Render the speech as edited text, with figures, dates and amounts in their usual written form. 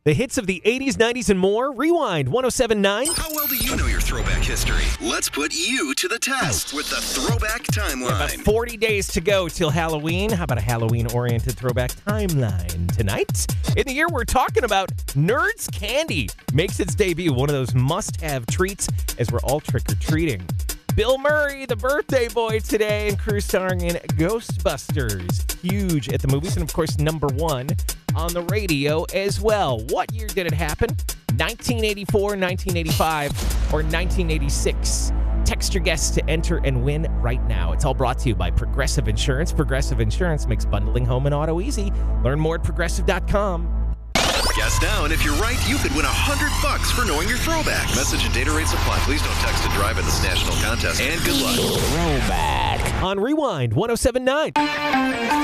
The hits of the 80s, 90s, and more. Rewind 107.9. How well do you know your throwback history? Let's put you to the test with the Throwback Timeline. About 40 days to go till Halloween. How about a Halloween-oriented throwback timeline tonight? In the year we're talking about, Nerds Candy makes its debut. One of those must-have treats as we're all trick-or-treating. Bill Murray, the birthday boy today, and crew starring in Ghostbusters. Huge at the movies, and of course, number one on the radio as well. What year did it happen? 1984, 1985, or 1986? Text your guess to enter and win right now. It's all brought to you by Progressive Insurance. Progressive Insurance makes bundling home and auto easy. Learn more at progressive.com. Guess now, and if you're right, you could win $100 for knowing your throwback. Message and data rates apply. Please don't text and drive in this national contest. And good luck. Throwback on Rewind 107.9.